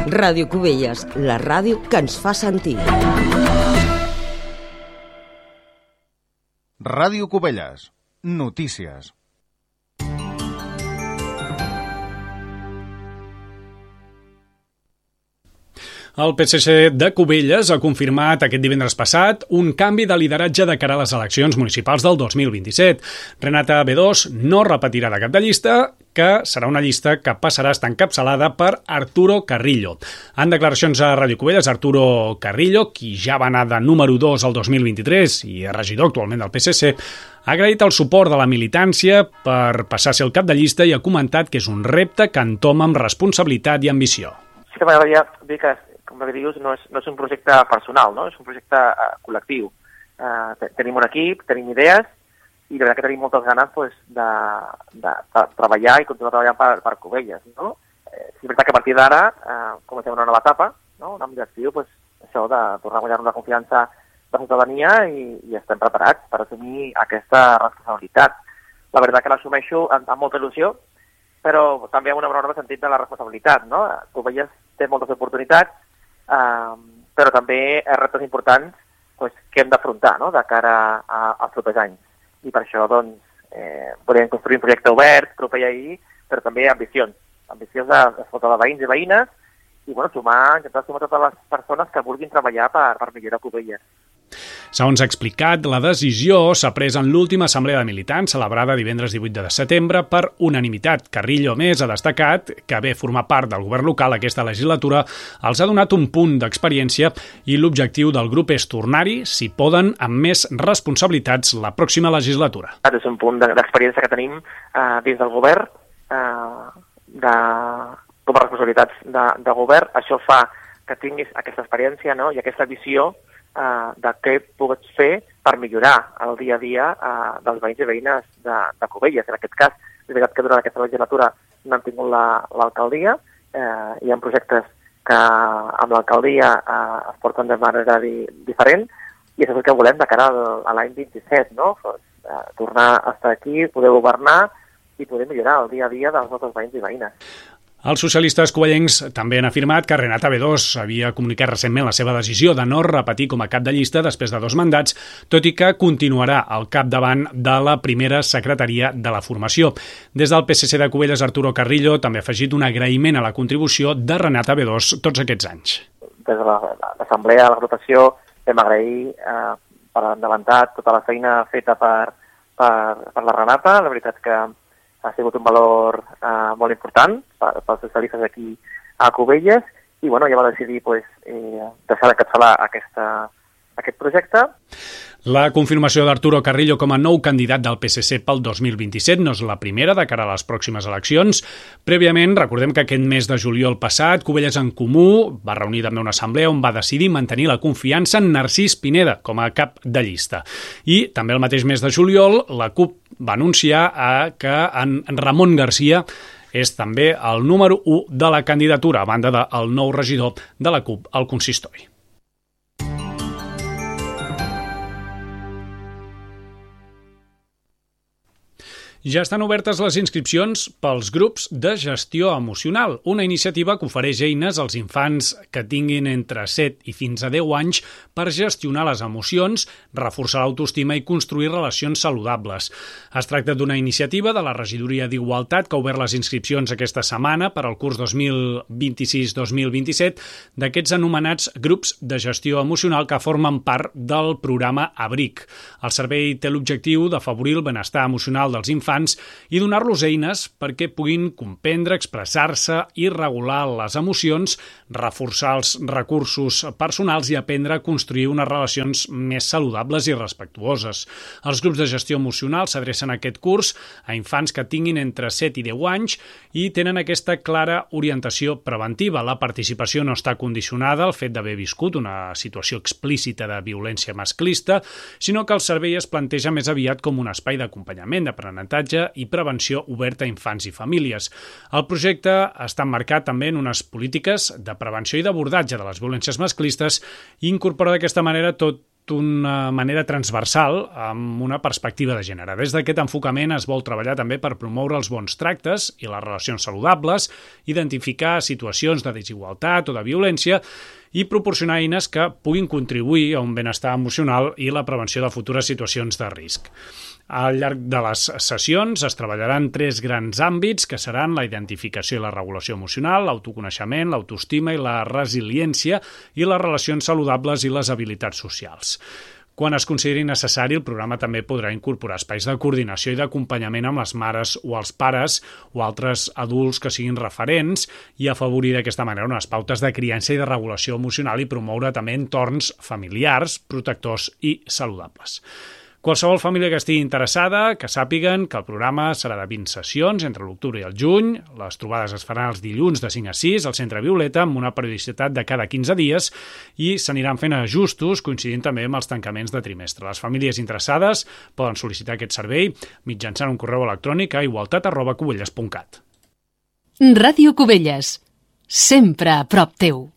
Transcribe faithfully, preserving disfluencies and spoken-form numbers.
Ràdio Cubelles, la ràdio que ens fa sentir. Ràdio Cubelles, notícies. El P S C de Cubelles ha confirmat aquest divendres passat un canvi de lideratge de cara a les eleccions municipals del dos mil vint-i-set. Renata Bedós no repetirà de cap de llista, que serà una llista que passarà a estar encapçalada per Arturo Carrillo. En declaracions a Ràdio Cubelles, Arturo Carrillo, qui ja va anar de número dos al dos mil vint-i-tres i és regidor actualment del P S C, ha agraït el suport de la militància per passar a ser el cap de llista i ha comentat que és un repte que entoma amb responsabilitat i ambició. Sí que m'agradaria dir que, com bé dius, no és, no és un projecte personal, no? És un projecte uh, col·lectiu. Uh, tenim un equip, tenim idees, i la veritat que tenim moltes ganes pues, de, de, de treballar i continuar treballant per, per Cubelles. No? Eh, és veritat que a partir d'ara eh, comencem una nova etapa, no? Una direcció, pues, això de tornar a guanyar una confiança de la ciutadania i, i estem preparats per assumir aquesta responsabilitat. La veritat que l'assumeixo amb, amb molta il·lusió, però també amb un enorme sentit de la responsabilitat. No? Cubelles té moltes oportunitats, eh, però també reptes importants pues, que hem d'afrontar, no? De cara a, als propers anys. I per això doncs, eh, podem construir un projecte obert, proper ahir, però també ambicions. Ambicions d'escoltar de veïns i veïnes i bueno, sumar, intentar sumar totes les persones que vulguin treballar per, per millorar Cubelles. Segons ha explicat, la decisió s'ha pres en l'última assemblea de militants celebrada divendres divuit de setembre per unanimitat. Carrillo, a més, ha destacat que haver format part del govern local aquesta legislatura els ha donat un punt d'experiència i l'objectiu del grup és tornar-hi, si poden, amb més responsabilitats la pròxima legislatura. És un punt d'experiència que tenim eh, dins del govern, eh, de, com a responsabilitats de, de govern. Això fa que tinguis aquesta experiència, no? I aquesta visió Uh, de què pots fer per millorar el dia a dia uh, dels veïns i veïnes de, de Cubelles. En aquest cas, és veritat que durant aquesta legislatura no han tingut l'alcaldia, la, uh, hi ha projectes que amb l'alcaldia uh, es porten de manera di, diferent, i això és el que volem de cara al, a l'any vint-i-set, no? Pues, uh, tornar a estar aquí, poder governar i poder millorar el dia a dia dels nostres veïns i veïnes. Els socialistes cubellencs també han afirmat que Renata Bedós havia comunicat recentment la seva decisió de no repetir com a cap de llista després de dos mandats, tot i que continuarà al capdavant de la primera secretaria de la formació. Des del P S C de Cubelles, Arturo Carrillo també ha afegit un agraïment a la contribució de Renata Bedós tots aquests anys. Des de l'assemblea, la votació, vam agrair eh, per endavantat tota la feina feta per, per, per la Renata. La veritat que ha sigut un valor eh, molt important per, pels socialistes aquí a Cubelles i bueno, ja va decidir pues, eh, deixar d'encapçalar aquesta, aquest projecte. La confirmació d'Arturo Carrillo com a nou candidat del P S C pel dos mil vint-i-set no és la primera de cara a les pròximes eleccions. Prèviament, recordem que aquest mes de juliol passat, Cubelles en Comú va reunir també una assemblea on va decidir mantenir la confiança en Narcís Pineda com a cap de llista. I també el mateix mes de juliol, la CUP va anunciar que en Ramon Garcia és també el número u de la candidatura, a banda del nou regidor de la CUP al consistori. Ja estan obertes les inscripcions pels grups de gestió emocional, una iniciativa que ofereix eines als infants que tinguin entre set i fins a deu anys per gestionar les emocions, reforçar l'autoestima i construir relacions saludables. Es tracta d'una iniciativa de la Regidoria d'Igualtat que ha obert les inscripcions aquesta setmana per al curs dos mil vint-i-sis dos mil vint-i-set d'aquests anomenats grups de gestió emocional que formen part del programa Abric. El servei té l'objectiu d'afavorir el benestar emocional dels infants i donar-los eines perquè puguin comprendre, expressar-se i regular les emocions, reforçar els recursos personals i aprendre a construir unes relacions més saludables i respectuoses. Els grups de gestió emocional s'adrecen a aquest curs a infants que tinguin entre set i deu anys i tenen aquesta clara orientació preventiva. La participació no està condicionada al fet d'haver viscut una situació explícita de violència masclista, sinó que el servei es planteja més aviat com un espai d'acompanyament, d'aprenentatge i prevenció oberta a infants i famílies. El projecte està emmarcat també en unes polítiques de prevenció i d'abordatge de les violències masclistes i incorpora d'aquesta manera tot d'una manera transversal amb una perspectiva de gènere. Des d'aquest enfocament es vol treballar també per promoure els bons tractes i les relacions saludables, identificar situacions de desigualtat o de violència i proporcionar eines que puguin contribuir a un benestar emocional i la prevenció de futures situacions de risc. Al llarg de les sessions es treballaran tres grans àmbits que seran la identificació i la regulació emocional, l'autoconeixement, l'autoestima i la resiliència i les relacions saludables i les habilitats socials. Quan es consideri necessari, el programa també podrà incorporar espais de coordinació i d'acompanyament amb les mares o els pares o altres adults que siguin referents i afavorir d'aquesta manera unes pautes de criança i de regulació emocional i promoure també entorns familiars, protectors i saludables. Qualsevol família que estigui interessada, que sàpiguen que el programa serà de vint sessions entre l'octubre i el juny. Les trobades es faran els dilluns de cinc a sis al Centre Violeta amb una periodicitat de cada quinze dies i s'aniran fent ajustos coincidint també amb els tancaments de trimestre. Les famílies interessades poden sol·licitar aquest servei mitjançant un correu electrònic a igualtat arroba cubelles punt cat. Ràdio Cubelles, sempre a prop teu.